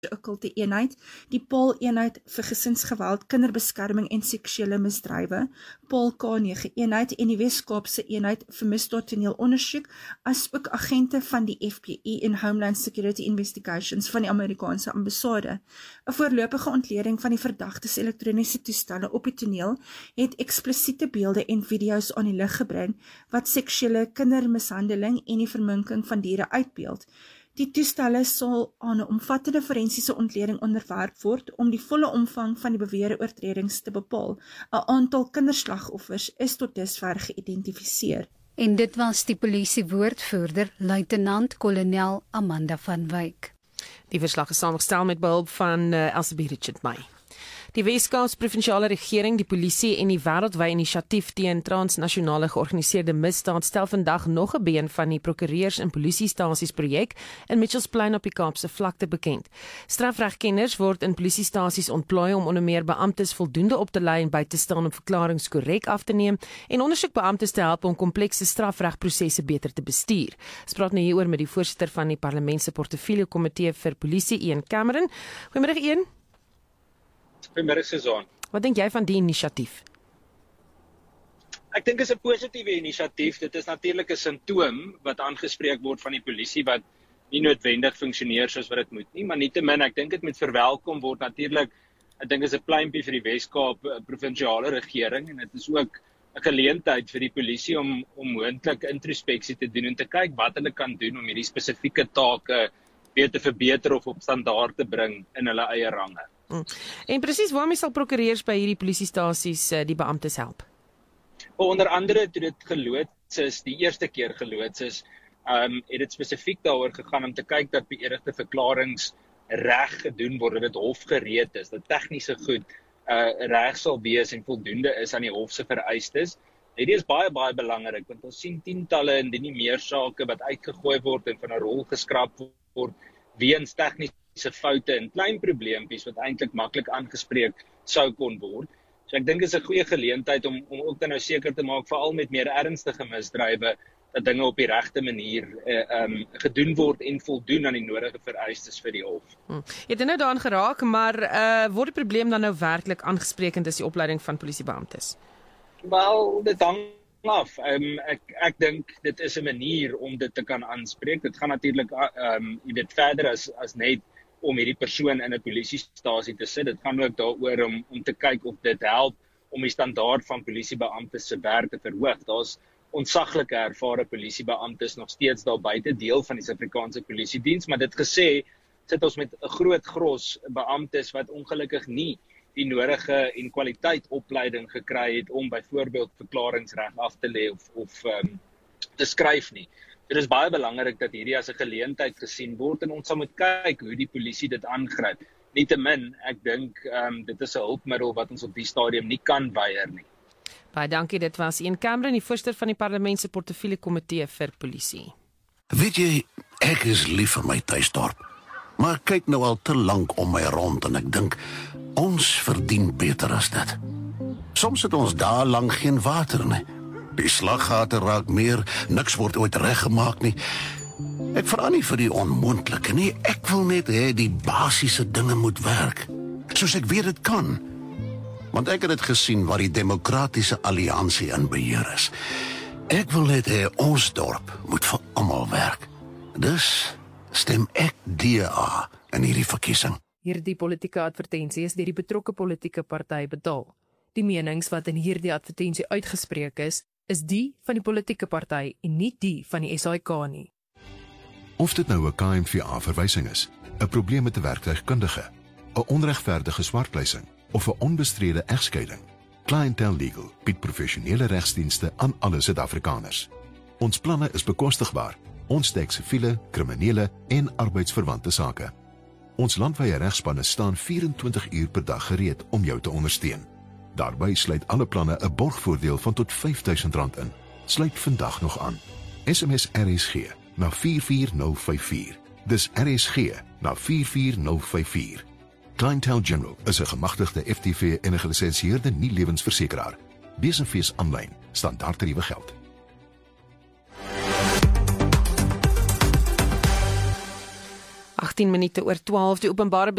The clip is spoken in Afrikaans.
okkulte eenheid, die Paul eenheid vir gesinsgeweld, kinderbeskerming en seksuele misdrywe, Paul K9 eenheid en die Wes-Kaapse eenheid vir misdaadtoneelondersoek, as ook agente van die FBI en Homeland Security Investigations van die Amerikaanse ambassade. 'n Voorlopige ontleding van die verdagtes elektroniese toestelle op die toneel het eksplisiete beelde en video's aan die lig gebring wat seksuele kindermishandeling en die verminking van diere uitbeeld. Die toestelle sal aan 'n omvattende forensiese ontleding onderwerp word om die volle omvang van die beweerde oortredings te bepaal. 'n Aantal kinderslagoffers is tot dusver geïdentifiseer. En dit was die polisiewoordvoerder, luitenant-kolonel Amanda van Wyk. Die verslag is saamgestel met behulp van Elsabie Richard May. Die Wes-Kaapse provinsiale regering, die polisie en die wêreldwye inisiatief teen transnasionale georganiseerde misdaad stel vandag nog 'n been van die prokureurs en polisiestasies projek in Mitchells Plain op die Kaapse vlakte bekend. Strafregkenners word in polisiestasies ontplooi om onder meer beamptes voldoende op te lei en by te staan om verklaringe korrek af te neem en ondersoekbeamptes te help om komplekse strafregprosesse beter te bestuur. Ons praat nou hieroor met die voorsitter van die Parlement se portefeulje komitee vir polisie, Ian Cameron. Goeiemôre Ian. Goeiemôre Susan. Wat dink jy van die inisiatief? Ek dink dit is 'n positiewe inisiatief. Dit is natuurlik 'n simptoom wat aangespreek word van die polisie wat nie noodwendig funksioneer soos wat dit moet nie, maar nietemin ek dink dit moet verwelkom word natuurlik. Ek dink dit is 'n pluimpie vir die Wes-Kaap provinsiale regering en dit is ook 'n geleentheid vir die polisie om moontlik introspeksie te doen en te kyk wat hulle kan doen om hierdie spesifieke take weer te verbeter of op standaard te bring in hulle eie range. En presies waarmee sal prokureurs by hierdie polisiestasies die beamptes help? Onder andere toe dit geloods is, die eerste keer geloods is, het dit spesifiek daaroor gegaan om te kyk dat beëdigde verklaringe reg gedoen word, dat dit hofgereed is, dat tegniese goed reg sal wees en voldoende is aan die hof se vereistes. Hierdie is baie belangrik want ons sien tientalle en nie meer sake wat uitgegooi word en van 'n rol geskraap word weens tegniese foute en klein probleempies wat eintlik maklik aangespreek sou kon word. So ek dink dit is 'n goeie geleentheid om ook dan nou seker te maak, veral met meer ernstige misdrywe, dat dinge op die regte manier gedoen word en voldoen aan die nodige vereistes vir die hof. Jy het nou daaraan geraak, maar word die probleem dan nou werklik aangespreek in die opleiding van polisiebeamptes? Wel, dit hang af. Ek dink dit is 'n manier om dit te kan aanspreek. Dit gaan natuurlik jy weet verder as net om hierdie persoon in 'n polisiestasie te sit. Dit gaan ook daaroor om te kyk of dit help om die standaard van polisiebeamptes se werk te verhoog. Daar's ontsaglike ervare polisiebeamptes nog steeds daar buite deel van die Suid-Afrikaanse polisiediens, maar dit gesê, sit ons met 'n groot gros beamptes wat ongelukkig nie die nodige en kwaliteit opleiding gekry het om byvoorbeeld verklaringsreg af te lê of te skryf nie. Dit is baie belangrik dat hierdie as 'n geleentheid gesien word en ons sal moet kyk hoe die polisie dit aangryp. Nietemin, ek dink dit is 'n hulpmiddel wat ons op die stadium nie kan weier nie. Baie dankie, dit was Ian Cameron, die voorsitter van die Parlement se portefeulje komitee vir polisie. Weet jy, ek is lief vir my tuisdorp, maar ek kyk nou al te lank om my rond en ek dink, ons verdien beter as dit. Soms het ons daar lang geen water nie. Die slaggate raak meer, niks word ooit reggemaak nie. Ek vra nie vir die onmoontlike nie, ek wil net hê die basiese dinge moet werk, soos ek weet dit kan. Want ek het dit gesien waar die demokratiese alliansie in beheer is. Ek wil net hê ons dorp moet vir almal werk. Dus stem ek DA in hierdie verkiesing. Hierdie politieke advertensie is deur die betrokke politieke party betaal. Die menings wat in hierdie advertensie uitgespreek is die van die politieke party en nie die van die SAIK nie. Of dit nou 'n KMVA-verwysing is, 'n probleem met 'n werktuigkundige, 'n onregverdige swartleising of 'n onbestrede egskeiding, Clientele Legal bied professionele regsdienste aan alle Suid-Afrikaners. Ons planne is bekostigbaar. Ons dek siviele, kriminele en arbeidsverwante sake. Ons landwyse regspanne staan 24 uur per dag gereed om jou te ondersteun. Daarby sluit alle planne 'n borgvoordeel van tot R5.000 in. Sluit vandag nog aan. SMS RSG na 44054. Dis RSG na 44054. Clientele General is 'n gemagtigde FTV en 'n gelisensieerde nie-lewensversekeraar. Besenfees aanlyn, standaardtariewe geld. 18 minute oor 12, die openbare